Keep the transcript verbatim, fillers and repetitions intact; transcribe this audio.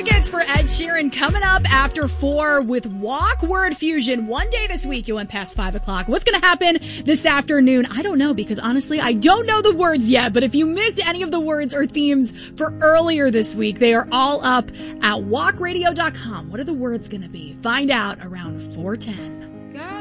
tickets for Ed Sheeran coming up after four with Walk Word Fusion. One day this week, you went past five o'clock. What's going to happen this afternoon? I don't know, because honestly, I don't know the words yet. But if you missed any of the words or themes for earlier this week, they are all up at walk radio dot com. What are the words going to be? Find out around four ten.